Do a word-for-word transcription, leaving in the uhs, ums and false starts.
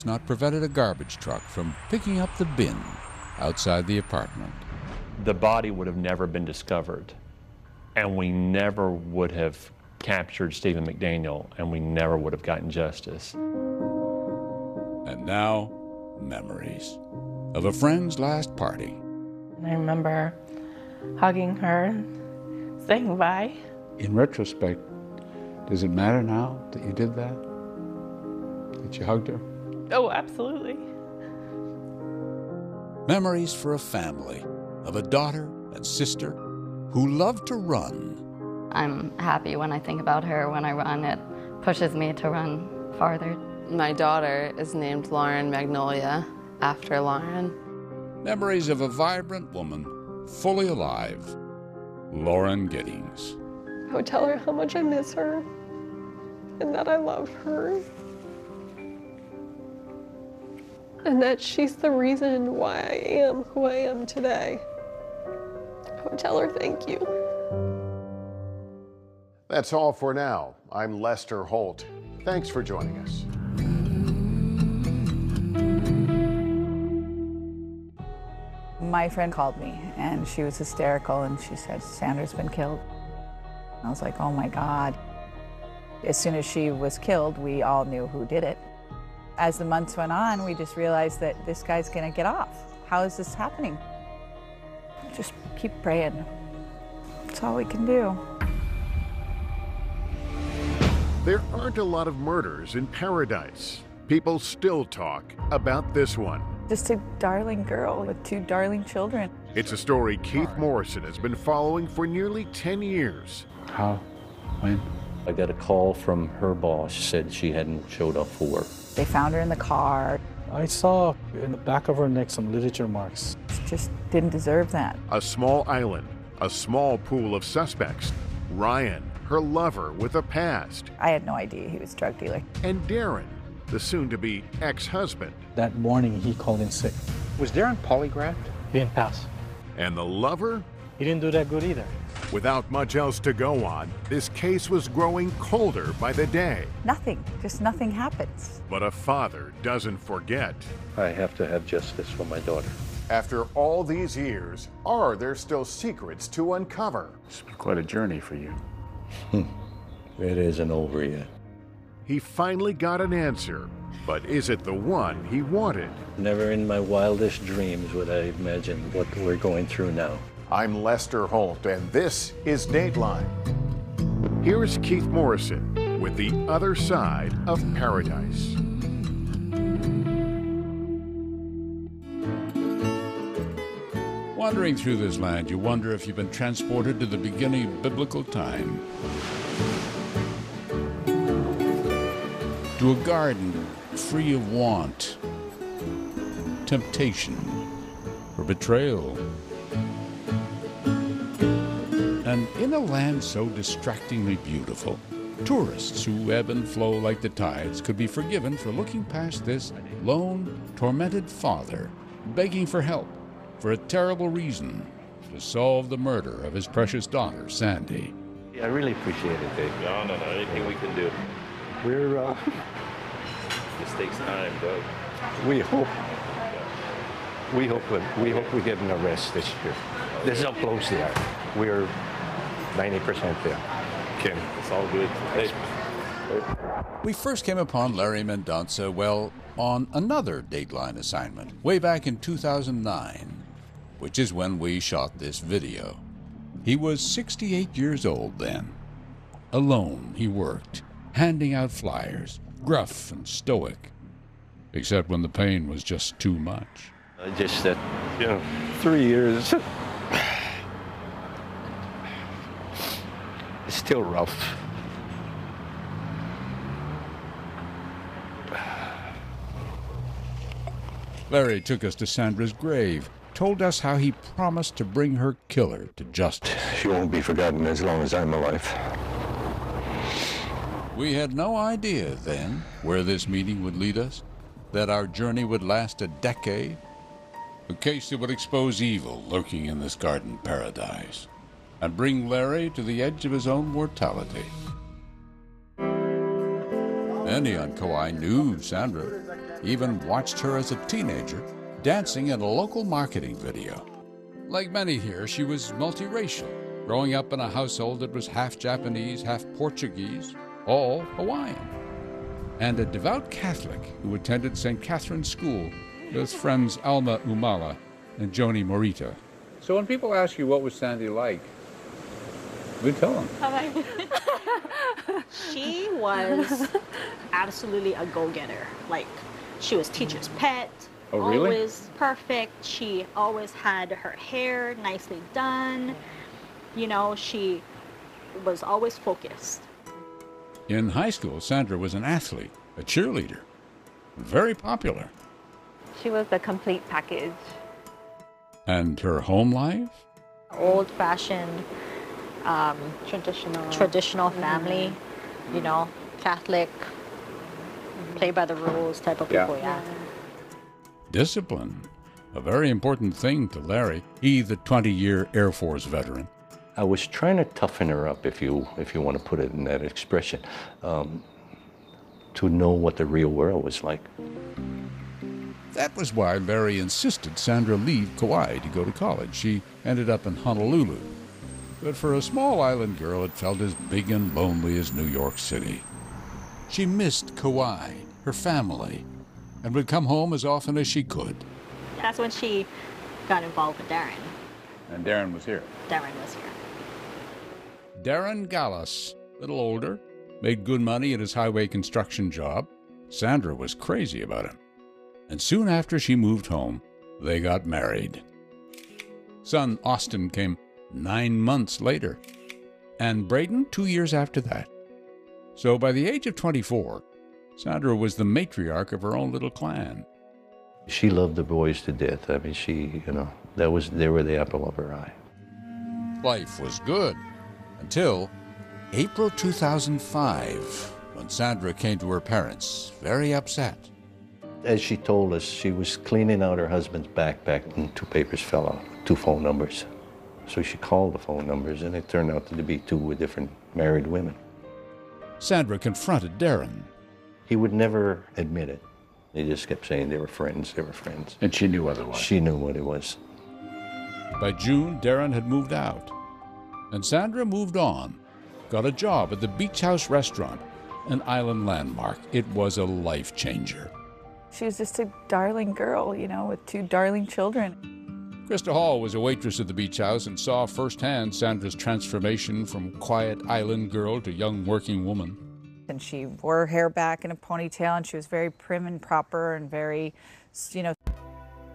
not prevented a garbage truck from picking up the bin outside the apartment. The body would have never been discovered, and we never would have captured Stephen McDaniel, and we never would have gotten justice. And now, memories of a friend's last party. And I remember hugging her, saying bye. In retrospect, does it matter now that you did that? That you hugged her? Oh, absolutely. Memories for a family of a daughter and sister who loved to run. I'm happy when I think about her. When I run, it pushes me to run farther. My daughter is named Lauren Magnolia, after Lauren. Memories of a vibrant woman, fully alive, Lauren Giddings. I would tell her how much I miss her and that I love her and that she's the reason why I am who I am today. I would tell her thank you. That's all for now. I'm Lester Holt. Thanks for joining us. My friend called me and she was hysterical and she said, Sandra's been killed. I was like, oh my God. As soon as she was killed, we all knew who did it. As the months went on, we just realized that this guy's gonna get off. How is this happening? Just keep praying. That's all we can do. There aren't a lot of murders in Paradise. People still talk about this one. Just a darling girl with two darling children. It's a story Keith Morrison has been following for nearly ten years. How? When? I got a call from her boss, said she hadn't showed up for work. They found her in the car. I saw in the back of her neck some literature marks. She just didn't deserve that. A small island, a small pool of suspects. Ryan, her lover with a past. I had no idea he was a drug dealer. And Darren, the soon-to-be ex-husband. That morning he called in sick. Was Darren polygraphed? He didn't pass. And the lover? He didn't do that good either. Without much else to go on, this case was growing colder by the day. Nothing, just nothing happens. But a father doesn't forget. I have to have justice for my daughter. After all these years, are there still secrets to uncover? It's been quite a journey for you. It isn't over yet. He finally got an answer, but is it the one he wanted? Never in my wildest dreams would I imagine what we're going through now. I'm Lester Holt, and this is Dateline. Here's Keith Morrison with the other side of Paradise. Wandering through this land, you wonder if you've been transported to the beginning of biblical time. To a garden free of want, temptation, or betrayal. And in a land so distractingly beautiful, tourists who ebb and flow like the tides could be forgiven for looking past this lone, tormented father, begging for help for a terrible reason, to solve the murder of his precious daughter, Sandy. I really appreciate it, Dave. No, no, no, anything we can do. We're, uh... This takes time, Doug. We hope, we hope, we hope we get an arrest this year. This is how close they are. We're ninety percent there. Ken. It's all good. Hey. We first came upon Larry Mendonca, well, on another Dateline assignment, way back in two thousand nine, which is when we shot this video. He was sixty-eight years old then. Alone he worked, handing out flyers, gruff and stoic, except when the pain was just too much. I just said, you know, three years. It's still rough. Larry took us to Sandra's grave, told us how he promised to bring her killer to justice. She won't be forgotten as long as I'm alive. We had no idea then where this meeting would lead us, that our journey would last a decade, a case that would expose evil lurking in this garden paradise, and bring Larry to the edge of his own mortality. Andy on Kauai knew Sandra. even watched her as a teenager dancing in a local marketing video. Like many here, she was multiracial, growing up in a household that was half Japanese, half Portuguese, all Hawaiian, and a devout Catholic who attended Saint Catherine's School with friends Alma Umala and Joni Morita. So when people ask you what was Sandy like, we tell them. She was absolutely a go-getter. Like, she was teacher's pet. Oh, really? Always perfect. She always had her hair nicely done. You know, she was always focused. In high school, Sandra was an athlete, a cheerleader, very popular. She was the complete package. And her home life? Old-fashioned, um, traditional, traditional family. Mm-hmm. You know, Catholic, mm-hmm. play by the rules type of people. Yeah. yeah. Discipline, a very important thing to Larry. He, the twenty-year Air Force veteran. I was trying to toughen her up, if you if you want to put it in that expression, um, to know what the real world was like. That was why Larry insisted Sandra leave Kauai to go to college. She ended up in Honolulu. But for a small island girl, it felt as big and lonely as New York City. She missed Kauai, her family, and would come home as often as she could. That's when she got involved with Darren. And Darren was here. Darren was here. Darren Gallus, a little older, made good money at his highway construction job. Sandra was crazy about him. And soon after she moved home, they got married. Son Austin came nine months later, and Braden two years after that. So by the age of twenty-four, Sandra was the matriarch of her own little clan. She loved the boys to death. I mean, she, you know, that was, they were the apple of her eye. Life was good until April two thousand five, when Sandra came to her parents, very upset. As she told us, she was cleaning out her husband's backpack and two papers fell out, two phone numbers. So she called the phone numbers, and it turned out to be two different married women. Sandra confronted Darren. He would never admit it. He just kept saying they were friends, they were friends. And she knew what it was. She knew what it was. By June, Darren had moved out, and Sandra moved on, got a job at the Beach House restaurant, an island landmark. It was a life changer. She was just a darling girl, you know, with two darling children. Krista Hall was a waitress at the Beach House and saw firsthand Sandra's transformation from quiet island girl to young working woman. And she wore her hair back in a ponytail, and she was very prim and proper and very, you know,